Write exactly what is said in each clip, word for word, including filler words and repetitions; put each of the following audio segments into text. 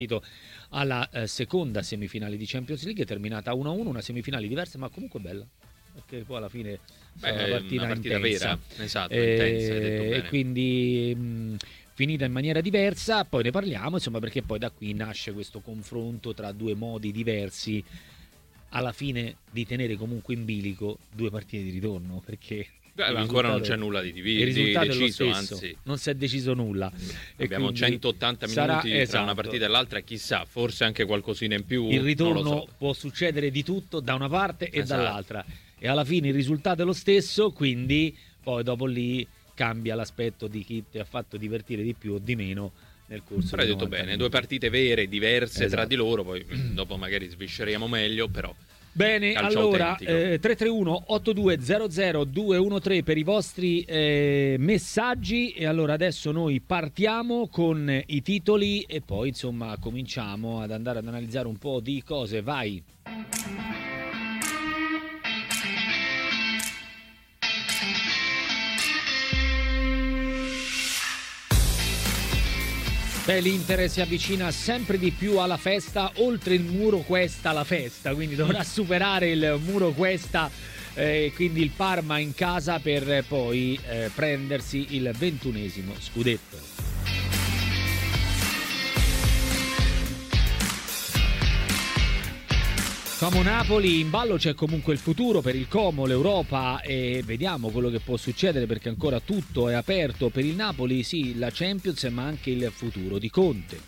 alla eh, seconda semifinale di Champions League, terminata uno a uno, una semifinale diversa ma comunque bella, perché poi alla fine Beh, è una partita, una partita intensa. vera, esatto, Eh, intensa, hai detto bene. e quindi mh, finita in maniera diversa, poi ne parliamo, insomma, perché poi da qui nasce questo confronto tra due modi diversi alla fine di tenere comunque in bilico due partite di ritorno, perché Beh, il ancora non risultato- c'è nulla di, divi- il di risultato deciso, è lo stesso, anzi non si è deciso nulla. E abbiamo quindi centottanta sarà- minuti tra esatto. una partita e l'altra e chissà, forse anche qualcosina in più, Il non ritorno lo so. può succedere di tutto da una parte e Esatto. dall'altra, e alla fine il risultato è lo stesso, quindi poi dopo lì cambia l'aspetto di chi ti ha fatto divertire di più o di meno nel corso Però hai dei detto novanta bene, minuti. due partite vere, diverse tra Esatto. di loro, poi dopo magari svisceriamo meglio, però Bene, calcio allora autentico. eh, tre tre uno otto due zero zero due uno tre per i vostri eh, messaggi, e allora adesso noi partiamo con i titoli e poi insomma cominciamo ad andare ad analizzare un po' di cose. Vai. Beh, l'Inter si avvicina sempre di più alla festa, oltre il muro Cuesta la festa, quindi dovrà superare il muro Cuesta, eh, quindi il Parma in casa per poi eh, prendersi il ventunesimo scudetto. Como Napoli, in ballo c'è comunque il futuro per il Como, l'Europa, e vediamo quello che può succedere, perché ancora tutto è aperto per il Napoli, sì, la Champions ma anche il futuro di Conte.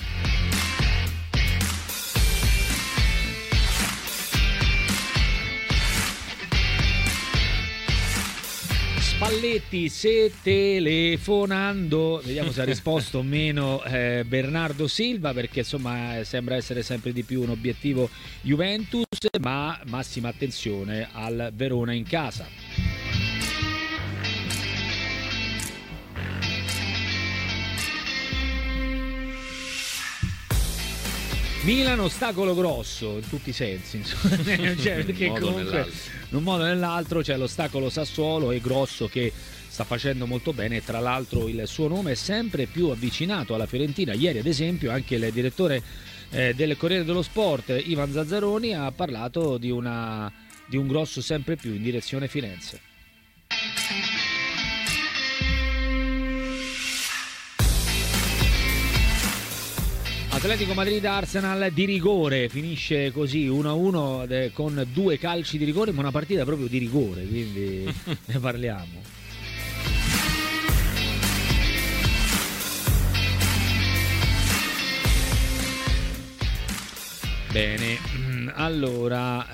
Spalletti, se telefonando, vediamo se ha risposto o meno eh, Bernardo Silva, perché insomma sembra essere sempre di più un obiettivo Juventus, ma massima attenzione al Verona in casa. Milan, ostacolo grosso in tutti i sensi, insomma, cioè, perché modo o comunque nell'altro. in un modo o nell'altro c'è l'ostacolo Sassuolo e Grosso che sta facendo molto bene, e tra l'altro il suo nome è sempre più avvicinato alla Fiorentina. Ieri ad esempio anche il direttore eh, del Corriere dello Sport, Ivan Zazzaroni, ha parlato di, una, di un Grosso sempre più in direzione Firenze. Atletico Madrid-Arsenal di rigore, finisce così uno a uno con due calci di rigore, ma una partita proprio di rigore, quindi ne parliamo. Bene, allora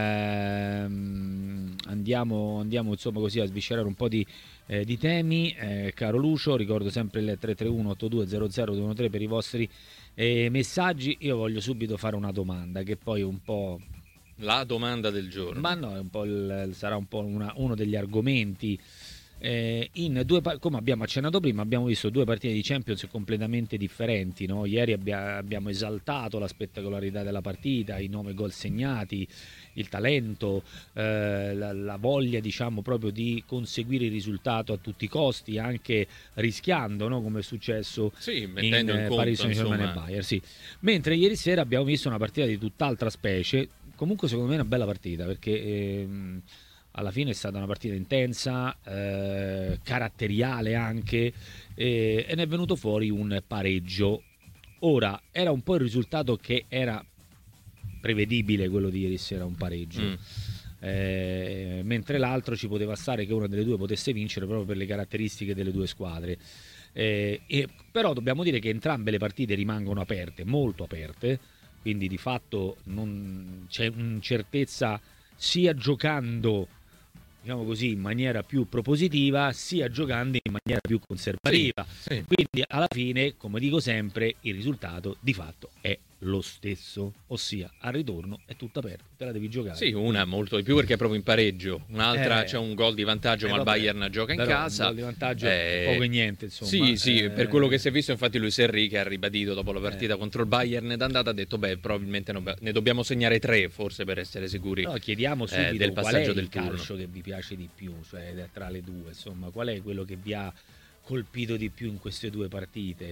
ehm, andiamo, andiamo insomma così a sviscerare un po' di, eh, di temi, eh, caro Lucio. Ricordo sempre il tre tre uno otto due zero zero due uno tre per i vostri eh, messaggi. Io voglio subito fare una domanda che poi un po'... La domanda del giorno. Ma no, è un po' il, sarà un po' una, uno degli argomenti. Eh, in due, come abbiamo accennato prima, abbiamo visto due partite di Champions completamente differenti, no? Ieri abbia, abbiamo esaltato la spettacolarità della partita, i nove gol segnati, il talento, eh, la, la voglia, diciamo, proprio di conseguire il risultato a tutti i costi, anche rischiando, no? Come è successo Sì, in, mettendo in, eh, conto, Paris Saint-Germain insomma. e Bayern, sì. Mentre ieri sera abbiamo visto una partita di tutt'altra specie. Comunque secondo me è una bella partita, perché ehm, alla fine è stata una partita intensa, eh, caratteriale anche, eh, e ne è venuto fuori un pareggio. Ora, era un po' il risultato che era prevedibile, quello di ieri sera, un pareggio. Mm. Eh, mentre l'altro ci poteva stare che una delle due potesse vincere proprio per le caratteristiche delle due squadre. Eh, e, però dobbiamo dire che entrambe le partite rimangono aperte, molto aperte, quindi di fatto non c'è un'incertezza sia giocando, diciamo così, in maniera più propositiva, sia giocando in maniera più conservativa. Sì, sì. Quindi alla fine, come dico sempre, il risultato di fatto è lo stesso, ossia al ritorno è tutto aperto, te la devi giocare. Sì, una molto di più perché è proprio in pareggio, un'altra Eh, c'è un gol di vantaggio, eh, ma il vabbè, Bayern gioca in però casa. Un gol di vantaggio Eh, poco e niente, insomma. Sì, sì, Eh, per quello che si è visto, infatti Luis Enrique ha ribadito dopo la partita Eh. contro il Bayern d'andata, ha detto beh, probabilmente no- ne dobbiamo segnare tre forse per essere sicuri. No, chiediamo eh, subito del qual è passaggio il del turno. calcio che vi piace di più, cioè tra le due, insomma, qual è quello che vi ha colpito di più in queste due partite.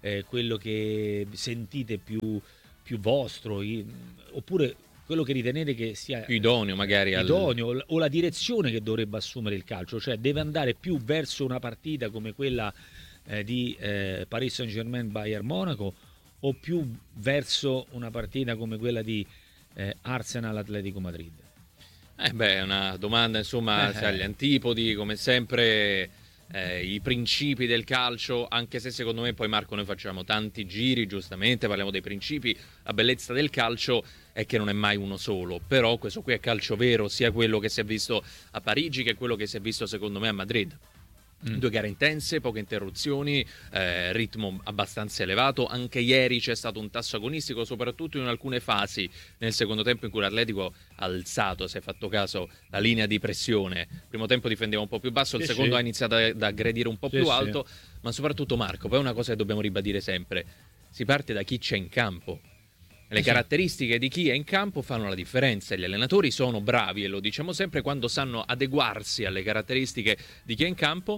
eh, quello che sentite più, più vostro, i- oppure quello che ritenete che sia Più idoneo magari al... idoneo, o la direzione che dovrebbe assumere il calcio, cioè deve andare più verso una partita come quella eh, di eh, Paris Saint-Germain Bayern Monaco, o più verso una partita come quella di eh, Arsenal Atletico Madrid? Eh beh, è una domanda, insomma, Eh, sai, agli antipodi, come sempre, eh, i principi del calcio, anche se secondo me poi, Marco, noi facciamo tanti giri, giustamente, parliamo dei principi, la bellezza del calcio è che non è mai uno solo, però questo qui è calcio vero, sia quello che si è visto a Parigi che quello che si è visto secondo me a Madrid. Mm. Due gare intense, poche interruzioni, eh, ritmo abbastanza elevato. Anche ieri c'è stato un tasso agonistico, soprattutto in alcune fasi nel secondo tempo in cui l'Atletico ha alzato, se hai fatto caso, la linea di pressione. Il primo tempo difendeva un po' più basso, il Sì, secondo sì. ha iniziato ad aggredire un po' Sì, più sì. alto, ma soprattutto, Marco, poi è una cosa che dobbiamo ribadire sempre: si parte da chi c'è in campo. Le Sì. caratteristiche di chi è in campo fanno la differenza. Gli allenatori sono bravi, e lo diciamo sempre, quando sanno adeguarsi alle caratteristiche di chi è in campo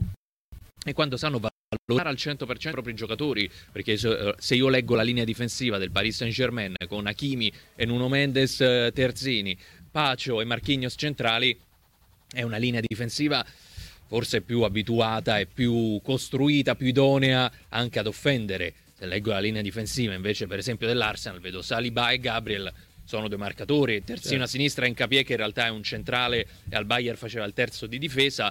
e quando sanno valorizzare al cento per cento i propri giocatori, perché se io leggo la linea difensiva del Paris Saint-Germain con Hakimi e Nuno Mendes eh, terzini, Pacio e Marquinhos centrali, è una linea difensiva forse più abituata e più costruita, più idonea anche ad offendere. Se leggo la linea difensiva invece, per esempio, dell'Arsenal, vedo Saliba e Gabriel, sono due marcatori, terzino Certo. a sinistra Nkapie, che in realtà è un centrale e al Bayern faceva il terzo di difesa,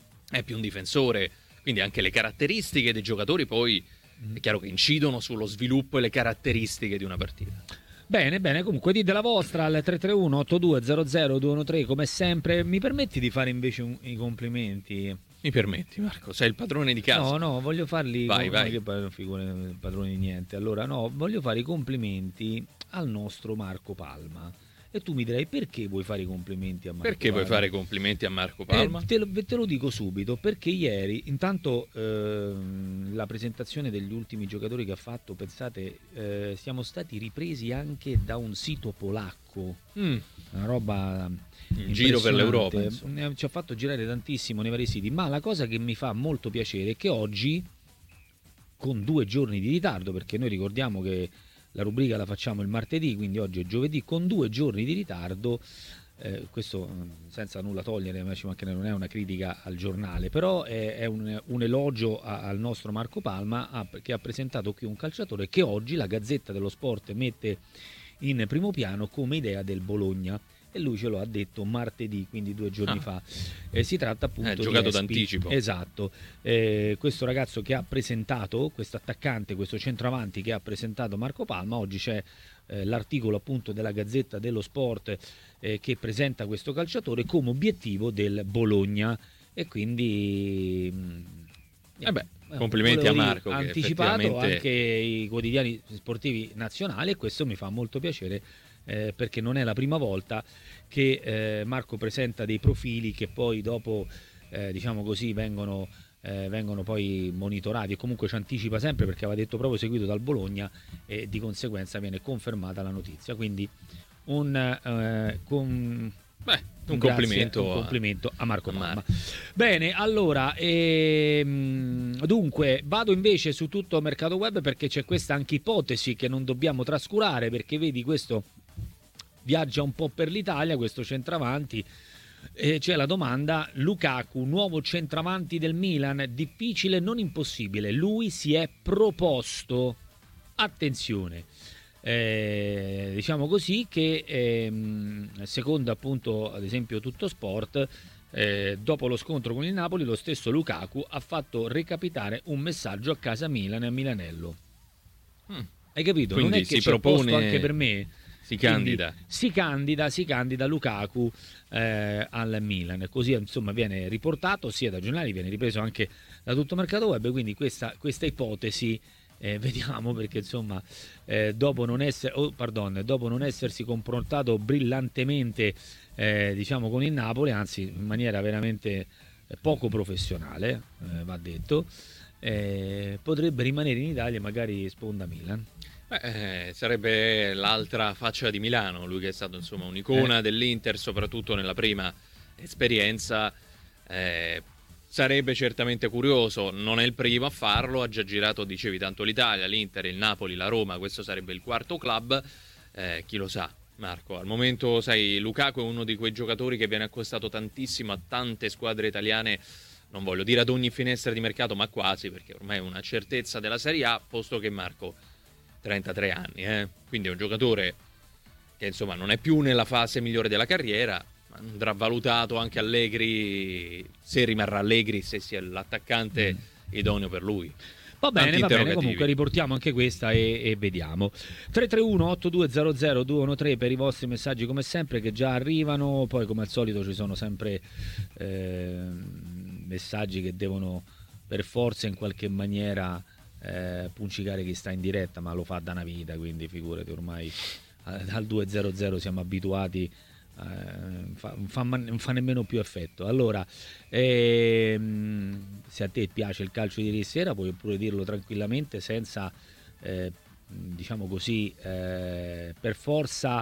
è più un difensore. Quindi anche le caratteristiche dei giocatori poi è chiaro che incidono sullo sviluppo e le caratteristiche di una partita. Bene, bene, comunque dite la vostra al tre tre uno otto due zero zero due uno tre come sempre. Mi permetti di fare invece un- i complimenti? Mi permetti, Marco? Sei il padrone di casa. No, no, voglio farli. Vai, no, vai. Che poi figure padroni di niente. Allora, no, voglio fare i complimenti al nostro Marco Palma. E tu mi direi: perché vuoi fare i complimenti a Marco Perché vuoi Palma? fare complimenti a Marco Palma? Eh, te, lo, te lo dico subito, perché ieri, intanto ehm, la presentazione degli ultimi giocatori che ha fatto, pensate, eh, siamo stati ripresi anche da un sito polacco, Mm, una roba in giro per l'Europa, impressionante. insomma. Eh, ci ha fatto girare tantissimo nei vari siti, ma la cosa che mi fa molto piacere è che oggi, con due giorni di ritardo, perché noi ricordiamo che la rubrica la facciamo il martedì, quindi oggi è giovedì, con due giorni di ritardo, eh, questo eh, senza nulla togliere, ma ci manca- non è una critica al giornale, però è, è un, un elogio a- al nostro Marco Palma, a- che ha presentato qui un calciatore che oggi la Gazzetta dello Sport mette in primo piano come idea del Bologna. E lui ce lo ha detto martedì, quindi due giorni Ah. fa. Eh, si tratta appunto Eh, di giocato Espi. d'anticipo. Esatto. Eh, questo ragazzo che ha presentato, questo attaccante, questo centravanti che ha presentato Marco Palma, oggi c'è eh, l'articolo appunto della Gazzetta dello Sport eh, che presenta questo calciatore come obiettivo del Bologna, e quindi mh, Eh beh, eh, complimenti a volevo dire, Marco, ha che anticipato effettivamente- anche i quotidiani sportivi nazionali, e questo mi fa molto piacere, eh, perché non è la prima volta che eh, Marco presenta dei profili che poi dopo eh, diciamo così vengono, eh, vengono poi monitorati, e comunque ci anticipa sempre, perché aveva detto proprio seguito dal Bologna, e di conseguenza viene confermata la notizia. Quindi un, eh, con, Beh, un grazie, complimento, un a- complimento a Marco a Palma. Marco. Bene, allora, ehm, dunque vado invece su tutto mercato web, perché c'è questa anche ipotesi che non dobbiamo trascurare, perché vedi, questo viaggia un po' per l'Italia, questo centravanti. E c'è la domanda: Lukaku, nuovo centravanti del Milan, difficile non impossibile, lui si è proposto, attenzione, eh, diciamo così, che ehm, secondo appunto ad esempio Tutto Sport, eh, dopo lo scontro con il Napoli, lo stesso Lukaku ha fatto recapitare un messaggio a casa Milan e a Milanello. Mm. Hai capito? Quindi Non è che si c'è propone- posto anche per me. si Quindi candida. si candida, si candida Lukaku eh, al Milan. Così insomma viene riportato sia da giornali, viene ripreso anche da tutto mercato web. Quindi questa, questa ipotesi, eh, vediamo, perché insomma eh, dopo, non essere, oh, pardon, dopo non essersi comportato brillantemente eh, diciamo con il Napoli, anzi in maniera veramente eh, poco professionale, eh, va detto, eh, potrebbe rimanere in Italia e magari sponda Milan. Beh, eh, sarebbe l'altra faccia di Milano, lui che è stato insomma un'icona Eh. dell'Inter, soprattutto nella prima esperienza. Eh, sarebbe certamente curioso, non è il primo a farlo, ha già girato, dicevi, tanto l'Italia, l'Inter, il Napoli, la Roma, questo sarebbe il quarto club, eh, chi lo sa. Marco, al momento, sai, Lukaku è uno di quei giocatori che viene accostato tantissimo a tante squadre italiane, non voglio dire ad ogni finestra di mercato, ma quasi, perché ormai è una certezza della Serie A, posto che Marco, trentatré anni, eh? Quindi è un giocatore che insomma non è più nella fase migliore della carriera, ma andrà valutato anche Allegri, se rimarrà Allegri, se sia l'attaccante mm. idoneo per lui. Va bene, va bene, comunque riportiamo anche questa e, e vediamo. tre tre uno otto due zero zero due uno tre per i vostri messaggi come sempre che già arrivano, poi come al solito ci sono sempre eh, messaggi che devono per forza in qualche maniera eh, puncicare chi sta in diretta, ma lo fa da una vita, quindi figurati, ormai al due zero zero siamo abituati. Uh, fa, fa, non fa nemmeno più effetto. Allora, ehm, se a te piace il calcio di ieri sera puoi pure dirlo tranquillamente senza eh, diciamo così eh, per forza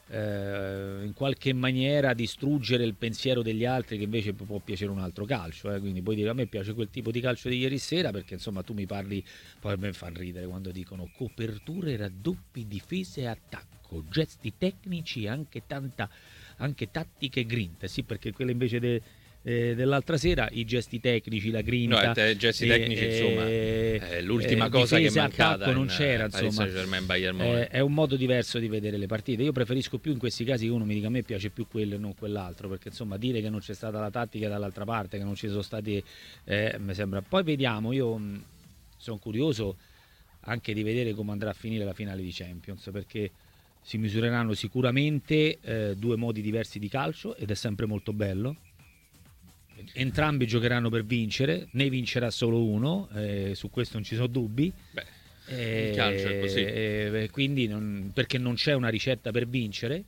eh, in qualche maniera distruggere il pensiero degli altri che invece può piacere un altro calcio, eh. Quindi puoi dire a me piace quel tipo di calcio di ieri sera perché insomma tu mi parli, poi a me fa ridere quando dicono coperture, raddoppi, difese e attacco, gesti tecnici, anche tanta anche tattiche grinta, sì, perché quelle invece de, eh, dell'altra sera i gesti tecnici, la grinta, no, te, gesti tecnici, eh, insomma, è l'ultima eh, cosa che è mancata non in, c'era, insomma, eh, è un modo diverso di vedere le partite. Io preferisco più in questi casi che uno mi dica a me piace più quello e non quell'altro, perché insomma dire che non c'è stata la tattica dall'altra parte, che non ci sono stati eh, mi sembra. Poi vediamo, io sono curioso anche di vedere come andrà a finire la finale di Champions, perché si misureranno sicuramente eh, due modi diversi di calcio ed è sempre molto bello. Entrambi giocheranno per vincere, ne vincerà solo uno, eh, su questo non ci sono dubbi. Beh, eh, il calcio è così. Eh, quindi non, perché non c'è una ricetta per vincere.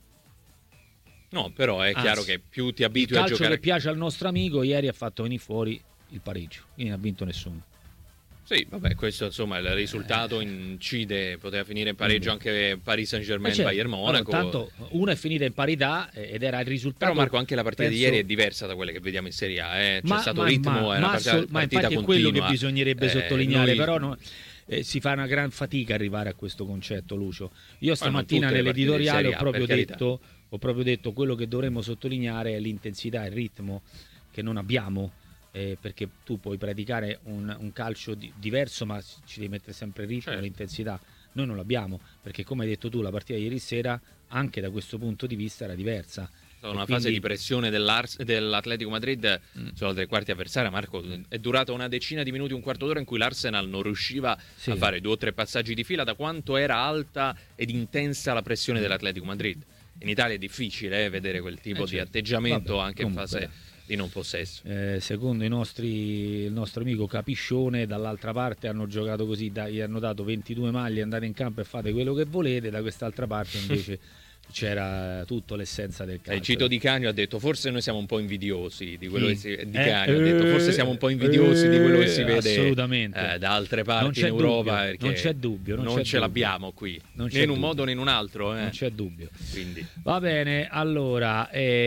No, però è chiaro Anzi, che più ti abitui a giocare. Il calcio che piace al nostro amico ieri ha fatto venire fuori il pareggio, quindi non ha vinto nessuno. Sì, vabbè, questo insomma il risultato incide, poteva finire in pareggio anche Paris Saint-Germain, certo, Bayern Monaco. Allora, tanto una è finita in parità ed era il risultato. Però Marco, anche la partita penso... di ieri è diversa da quelle che vediamo in Serie A, eh. C'è ma, stato ma, ritmo, ma, è una ma, partita, so, ma infatti continua. È quello che bisognerebbe eh, sottolineare, noi... però no, eh, si fa una gran fatica arrivare a questo concetto, Lucio. Io stamattina nell'editoriale ho proprio detto, ho proprio detto quello che dovremmo sottolineare è l'intensità, il ritmo che non abbiamo. Eh, perché tu puoi praticare un, un calcio di, diverso, ma ci devi mettere sempre il ritmo, certo, l'intensità. Noi non l'abbiamo, perché come hai detto tu la partita di ieri sera anche da questo punto di vista era diversa. Una quindi... fase di pressione dell'Atletico Madrid mm. sulla tre quarti avversaria, Marco, è durata una decina di minuti, un quarto d'ora in cui l'Arsenal non riusciva sì. a fare due o tre passaggi di fila da quanto era alta ed intensa la pressione mm. dell'Atletico Madrid. In Italia è difficile eh, vedere quel tipo eh, di certo. atteggiamento Vabbè, anche comunque. in fase di non possesso. Eh, secondo i nostri, il nostro amico Capiscione, dall'altra parte hanno giocato così, da, gli hanno dato ventidue maglie, andate in campo e fate quello che volete, da quest'altra parte invece c'era tutta l'essenza del calcio. Il Cito Di Canio ha detto forse noi siamo un po' invidiosi di quello sì. che si Di eh, Canio eh, ha detto forse siamo un po' invidiosi eh, di quello che si vede assolutamente. Eh, da altre parti in Europa, perché non c'è dubbio, non, non c'è ce dubbio. l'abbiamo qui, non né in un modo né in un altro, eh. non c'è dubbio. Quindi. Va bene, allora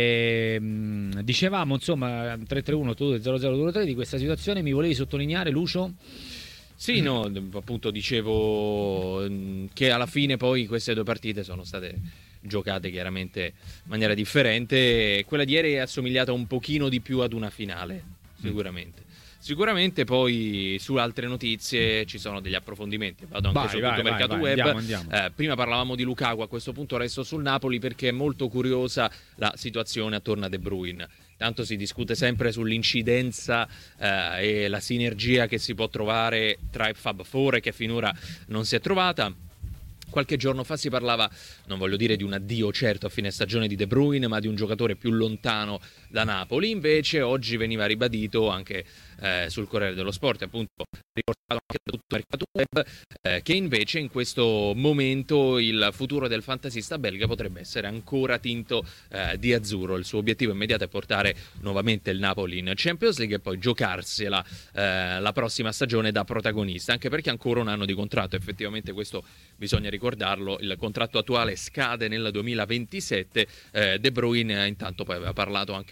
ehm, dicevamo insomma tre tre uno otto due zero zero due tre di questa situazione, mi volevi sottolineare, Lucio? Sì, no, appunto dicevo che alla fine poi queste due partite sono state giocate chiaramente in maniera differente. Quella di ieri è assomigliata un pochino di più ad una finale, sicuramente. Mm. Sicuramente poi su altre notizie ci sono degli approfondimenti. Vado anche vai, sul vai, mercato vai, web. Andiamo, andiamo. Eh, prima parlavamo di Lukaku, a questo punto resto sul Napoli perché è molto curiosa la situazione attorno a De Bruyne. Tanto si discute sempre sull'incidenza eh, e la sinergia che si può trovare tra il Fab Four che finora non si è trovata. Qualche giorno fa si parlava, non voglio dire di un addio certo a fine stagione di De Bruyne, ma di un giocatore più lontano da Napoli. Invece oggi veniva ribadito anche eh, sul Corriere dello Sport, appunto riportato anche da tutto il mercato web, eh, che invece in questo momento il futuro del fantasista belga potrebbe essere ancora tinto eh, di azzurro. Il suo obiettivo immediato è portare nuovamente il Napoli in Champions League e poi giocarsela eh, la prossima stagione da protagonista, anche perché ancora un anno di contratto. Effettivamente questo bisogna ricordarlo, il contratto attuale scade nel duemilaventisette. eh, De Bruyne intanto poi aveva parlato anche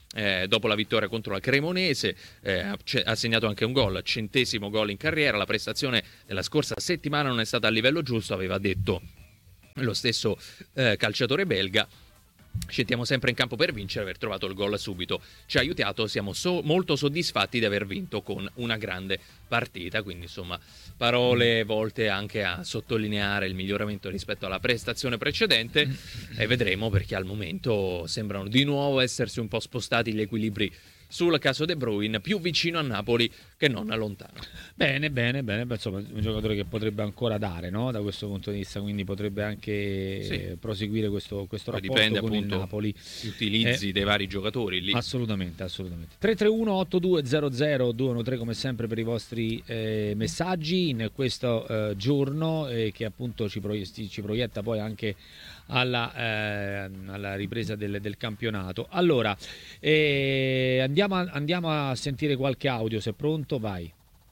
Eh, dopo la vittoria contro la Cremonese, eh, ha segnato anche un gol, centesimo gol in carriera. La prestazione della scorsa settimana non è stata a livello giusto, aveva detto lo stesso eh, calciatore belga. Scendiamo sempre in campo per vincere, aver trovato il gol subito ci ha aiutato, siamo so- molto soddisfatti di aver vinto con una grande partita, quindi insomma parole volte anche a sottolineare il miglioramento rispetto alla prestazione precedente, e vedremo, perché al momento sembrano di nuovo essersi un po' spostati gli equilibri sul caso De Bruyne, più vicino a Napoli che non a lontano. Bene, bene, bene. Beh, insomma, un giocatore che potrebbe ancora dare, no? Da questo punto di vista, quindi potrebbe anche sì. proseguire questo, questo rapporto dipende, con appunto, il Napoli. Gli utilizzi eh, dei vari giocatori lì. Assolutamente, assolutamente. tre tre uno otto due zero zero due uno tre come sempre per i vostri eh, messaggi in questo eh, giorno eh, che appunto ci, proietti, ci proietta poi anche alla, eh, alla ripresa del, del campionato. Allora, eh, andiamo, a, andiamo a sentire qualche audio, se è pronto, vai.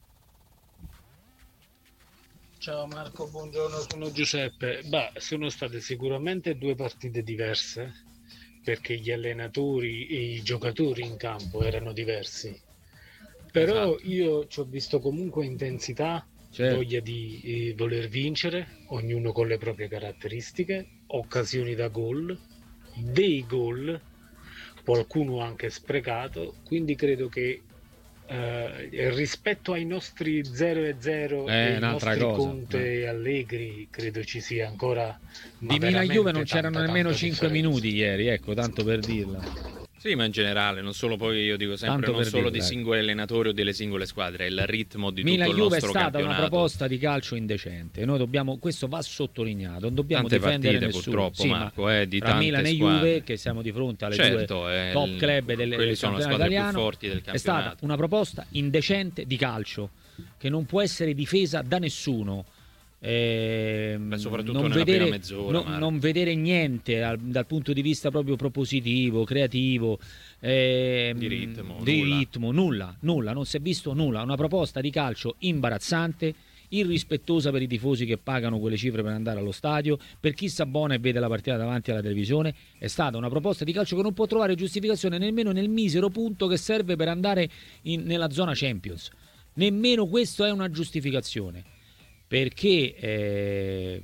Ciao Marco, buongiorno, sono Giuseppe. Bah, sono state sicuramente due partite diverse, perché gli allenatori e i giocatori in campo erano diversi. Però esatto. Io ci ho visto comunque intensità, certo. voglia di eh, voler vincere, ognuno con le proprie caratteristiche, occasioni da gol, dei gol, qualcuno anche sprecato, quindi credo che eh, rispetto ai nostri zero e zero eh, e i nostri cosa, Conte eh. e Allegri, credo ci sia ancora di Milan-Juve non c'erano nemmeno cinque minuti ieri, ecco, tanto per dirla. Sì, ma in generale, non solo, poi io dico sempre, Tanto non solo dirla, di singoli allenatori o delle singole squadre, è il ritmo di Milan tutto il nostro campionato. Milan-Juve è stata campionato. una proposta di calcio indecente, noi dobbiamo, questo va sottolineato, non dobbiamo Tante difendere partite, nessuno. purtroppo, sì, Marco, eh, di tra tante Milan e squadre. Juve, che siamo di fronte alle certo, due è top il... club del, quelli del sono le campionato squadre italiano, più forti del è campionato. stata una proposta indecente di calcio che non può essere difesa da nessuno. Eh, Beh, soprattutto non, nella vedere, prima mezz'ora, no, non vedere niente al, dal punto di vista proprio propositivo, creativo, eh, di ritmo, di nulla. ritmo, nulla, nulla, non si è visto nulla. Una proposta di calcio imbarazzante, irrispettosa per i tifosi che pagano quelle cifre per andare allo stadio, per chi si abbona e vede la partita davanti alla televisione. È stata una proposta di calcio che non può trovare giustificazione nemmeno nel misero punto che serve per andare in, nella zona Champions. Nemmeno questo è una giustificazione. Perché eh,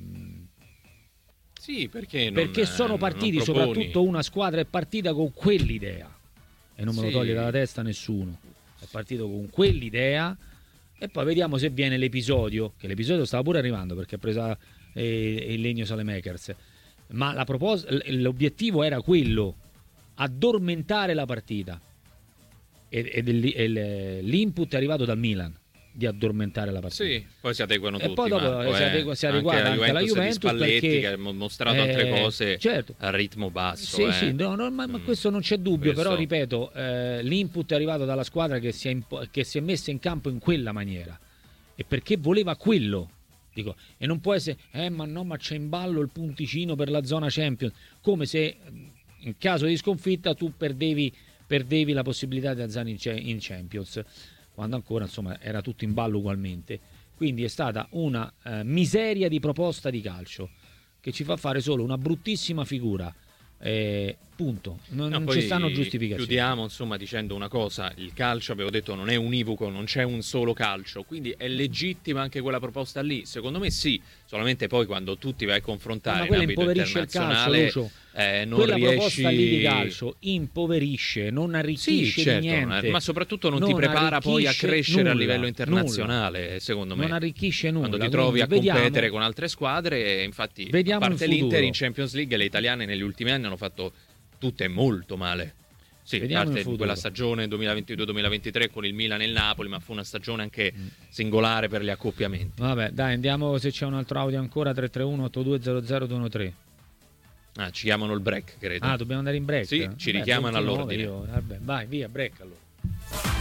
sì, perché, non, perché sono partiti, soprattutto una squadra è partita con quell'idea e non me lo sì. toglie dalla testa nessuno, è partito con quell'idea e poi vediamo se viene l'episodio, che l'episodio stava pure arrivando perché ha preso eh, il Legno Saelemaekers, ma la propos- l'obiettivo era quello, addormentare la partita e, e, e l'input è arrivato dal Milan di addormentare la partita. Sì, poi si adeguano tutti. E poi dopo Marco, si, eh. adegu- si è adeguata anche, anche la Juventus di Spalletti, perché, che ha mostrato eh, altre cose certo. a ritmo basso. Sì, eh. sì, no, no, ma, ma questo non c'è dubbio, questo... però ripeto, eh, l'input è arrivato dalla squadra che si, è impo- che si è messa in campo in quella maniera e perché voleva quello. Dico, e non può essere, eh ma no, ma c'è in ballo il punticino per la zona Champions, come se in caso di sconfitta tu perdevi, perdevi la possibilità di andare in, in Champions, quando ancora insomma era tutto in ballo ugualmente. Quindi è stata una eh, miseria di proposta di calcio che ci fa fare solo una bruttissima figura. Eh, punto, non, no, non ci stanno giustificazioni. Chiudiamo insomma dicendo una cosa: il calcio, avevo detto, non è univoco, non c'è un solo calcio, quindi è legittima anche quella proposta lì, secondo me sì, solamente poi quando tu ti vai a confrontare ma in ambito impoverisce il calcio, Lucio. Eh, non quella riesci... proposta lì di calcio impoverisce, non arricchisce sì, certo, di niente, ma soprattutto non, non ti prepara poi a crescere nulla, a livello internazionale, nulla. secondo me non arricchisce nulla quando ti trovi a vediamo, competere con altre squadre. E infatti vediamo a parte in l'Inter in Champions League, le italiane negli ultimi anni hanno fatto tutte molto male. Sì, vediamo parte di quella stagione duemilaventidue duemilaventitré con il Milan e il Napoli, ma fu una stagione anche mm. singolare per gli accoppiamenti. Vabbè, dai, andiamo, se c'è un altro audio ancora. Tre tre uno otto due zero zero due uno tre. Ah, ci chiamano il break, credo. Ah, dobbiamo andare in break? Sì, ci Vabbè, richiamano ventinove, all'ordine. Io, vabbè, vai, via, break allora.